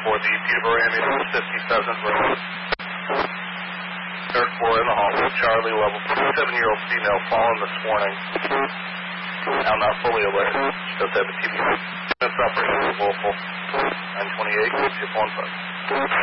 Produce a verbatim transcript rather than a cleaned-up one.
for the Peterborough Ambulance, fifty-seventh Road. Third floor in the hall. Charlie, level forty-seven-year-old female, fallen this morning. Now not fully aware. She does have a T B. Suffering with Woeful. nine twenty-eight, tip one five.